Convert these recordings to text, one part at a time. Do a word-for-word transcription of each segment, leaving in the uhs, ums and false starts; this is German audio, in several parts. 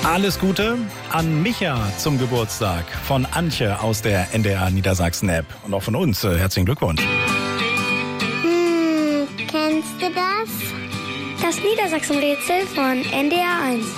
Alles Gute an Micha zum Geburtstag von Antje aus der N D R Niedersachsen-App. Und auch von uns äh, herzlichen Glückwunsch. Hm, kennst du das? Das Niedersachsen-Rätsel von N D R eins.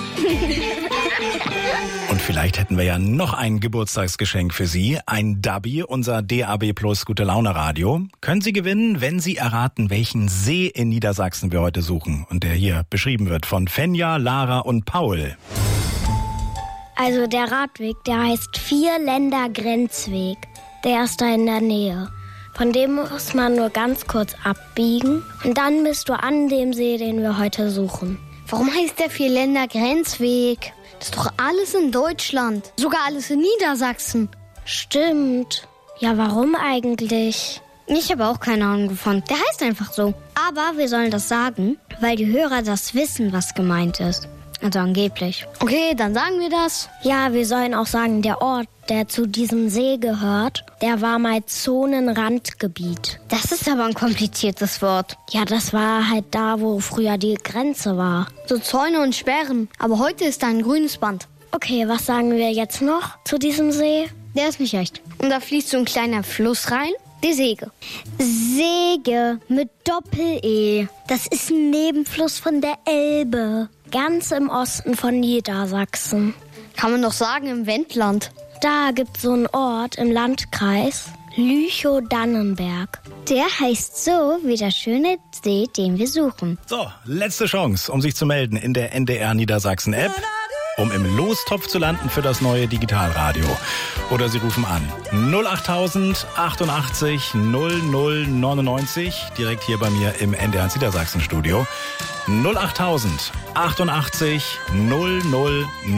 Und vielleicht hätten wir ja noch ein Geburtstagsgeschenk für Sie. Ein Dubby, unser D A B Plus Gute Laune Radio. Können Sie gewinnen, wenn Sie erraten, welchen See in Niedersachsen wir heute suchen. Und der hier beschrieben wird von Fenja, Lara und Paul. Also der Radweg, der heißt Vierländer-Grenzweg. Der ist da in der Nähe. Von dem muss man nur ganz kurz abbiegen. Und dann bist du an dem See, den wir heute suchen. Warum heißt der Vierländer-Grenzweg? Das ist doch alles in Deutschland. Sogar alles in Niedersachsen. Stimmt. Ja, warum eigentlich? Ich habe auch keine Ahnung gefunden. Der heißt einfach so. Aber wir sollen das sagen, weil die Hörer das wissen, was gemeint ist. Also angeblich. Okay, dann sagen wir das. Ja, wir sollen auch sagen, der Ort, der zu diesem See gehört, der war mal Zonenrandgebiet. Das ist aber ein kompliziertes Wort. Ja, das war halt da, wo früher die Grenze war. So Zäune und Sperren. Aber heute ist da ein grünes Band. Okay, was sagen wir jetzt noch zu diesem See? Der ist nicht echt. Und da fließt so ein kleiner Fluss rein. Die Sege. Sege mit Doppel-E. Das ist ein Nebenfluss von der Elbe. Ganz im Osten von Niedersachsen. Kann man doch sagen, im Wendland. Da gibt's so einen Ort im Landkreis, Lüchow-Dannenberg. Der heißt so wie der schöne See, den wir suchen. So, letzte Chance, um sich zu melden in der N D R Niedersachsen-App, um im Lostopf zu landen für das neue Digitalradio. Oder Sie rufen an null achttausend achtundachtzig null null neunundneunzig, direkt hier bei mir im N D R Niedersachsen Studio. null achttausend achtundachtzig null null